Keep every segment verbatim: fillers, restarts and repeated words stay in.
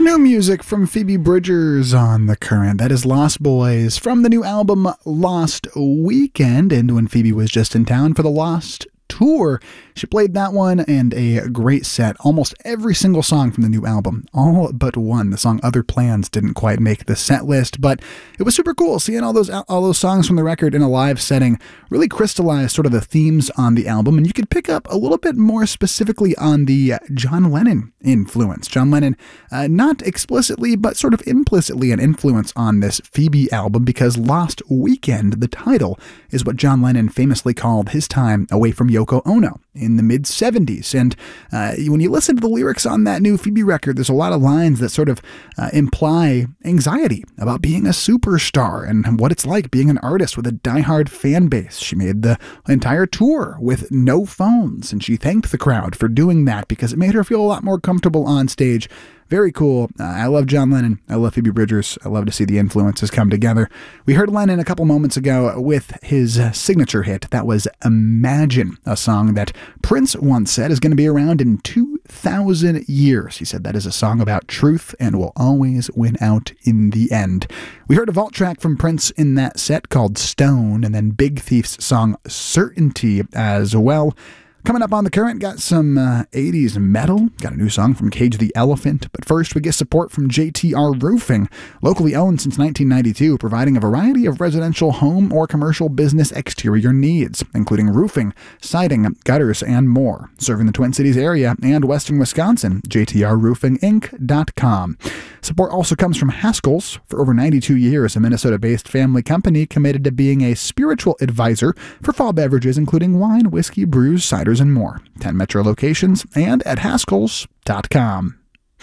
New music from Phoebe Bridgers on The Current. That is Lost Boys from the new album Lost Weekend. And when Phoebe was just in town for the Lost tour, she played that one and a great set. Almost every single song from the new album, all but one. The song Other Plans didn't quite make the set list, but it was super cool seeing all those all those songs from the record in a live setting really crystallize sort of the themes on the album, and you could pick up a little bit more specifically on the John Lennon influence. John Lennon, uh, not explicitly, but sort of implicitly an influence on this Phoebe album, because Lost Weekend, the title, is what John Lennon famously called his time away from Yoko Ono in the mid seventies. And uh, when you listen to the lyrics on that new Phoebe record, there's a lot of lines that sort of uh, imply anxiety about being a superstar and what it's like being an artist with a diehard fan base. She made the entire tour with no phones, and she thanked the crowd for doing that because it made her feel a lot more comfortable on stage. Very cool. Uh, I love John Lennon. I love Phoebe Bridgers. I love to see the influences come together. We heard Lennon a couple moments ago with his signature hit. That was Imagine, a song that Prince once said is going to be around in two thousand years. He said that is a song about truth and will always win out in the end. We heard a vault track from Prince in that set called Stone, and then Big Thief's song Certainty as well. Coming up on The Current, got some uh, eighties metal, got a new song from Cage the Elephant, but first we get support from J T R Roofing, locally owned since nineteen ninety-two, providing a variety of residential home or commercial business exterior needs, including roofing, siding, gutters, and more. Serving the Twin Cities area and western Wisconsin, J T R roofing inc dot com. Support also comes from Haskell's. For over ninety-two years, a Minnesota-based family company committed to being a spiritual advisor for fall beverages, including wine, whiskey, brews, ciders, and more. ten Metro locations and at Haskells dot com.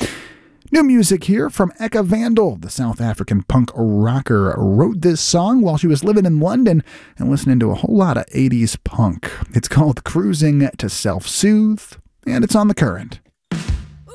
New music here from Eka Vandal. The South African punk rocker wrote this song while she was living in London and listening to a whole lot of eighties punk. It's called Cruising to Self-Soothe, and it's on The Current.